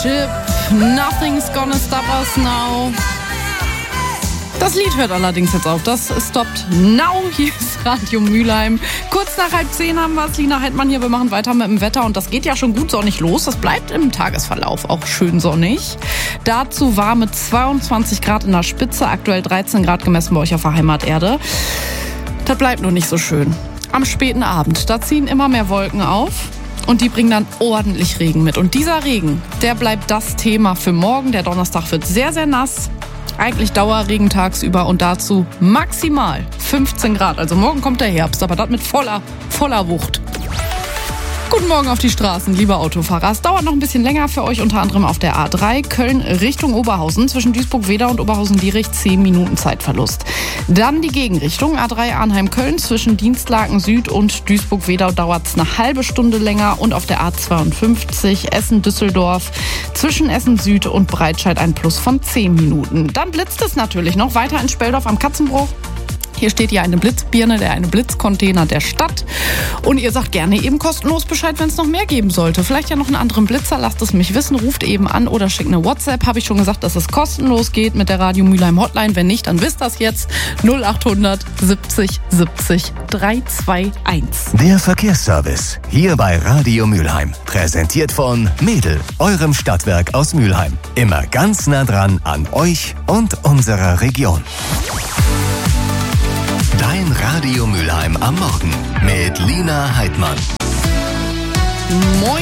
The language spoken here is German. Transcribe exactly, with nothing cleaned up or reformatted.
Chip, Nothing's Gonna Stop Us Now. Das Lied hört allerdings jetzt auf. Das stoppt now. Hier ist Radio Mülheim. Kurz nach halb zehn haben wir es. Lina Heidmann hier. Wir machen weiter mit dem Wetter. Und das geht ja schon gut sonnig los. Das bleibt im Tagesverlauf auch schön sonnig. Dazu warme zweiundzwanzig Grad in der Spitze. Aktuell dreizehn Grad gemessen bei euch auf der Heimaterde. Das bleibt nur nicht so schön. Am späten Abend, da ziehen immer mehr Wolken auf. Und die bringen dann ordentlich Regen mit. Und dieser Regen, der bleibt das Thema für morgen. Der Donnerstag wird sehr, sehr nass. Eigentlich Dauerregen tagsüber und dazu maximal fünfzehn Grad. Also morgen kommt der Herbst, aber das mit voller, voller Wucht. Guten Morgen auf die Straßen, liebe Autofahrer. Es dauert noch ein bisschen länger für euch, unter anderem auf der A drei Köln Richtung Oberhausen. Zwischen Duisburg-Wedau und Oberhausen-Lierich zehn Minuten Zeitverlust. Dann die Gegenrichtung A drei Arnheim-Köln. Zwischen Dienstlaken Süd und Duisburg-Wedau dauert es eine halbe Stunde länger. Und auf der A zweiundfünfzig Essen-Düsseldorf zwischen Essen Süd und Breitscheid ein Plus von zehn Minuten. Dann blitzt es natürlich noch weiter in Speldorf am Katzenbruch. Hier steht ja eine Blitzbirne, der eine Blitzcontainer der Stadt. Und ihr sagt gerne eben kostenlos Bescheid, wenn es noch mehr geben sollte. Vielleicht ja noch einen anderen Blitzer, lasst es mich wissen. Ruft eben an oder schickt eine WhatsApp. Habe ich schon gesagt, dass es kostenlos geht mit der Radio Mülheim Hotline. Wenn nicht, dann wisst das jetzt. null achthundert siebzig siebzig dreihunderteinundzwanzig. Der Verkehrsservice hier bei Radio Mülheim. Präsentiert von Mädel, eurem Stadtwerk aus Mülheim. Immer ganz nah dran an euch und unserer Region. Dein Radio Mülheim am Morgen mit Lina Heidmann. Moin.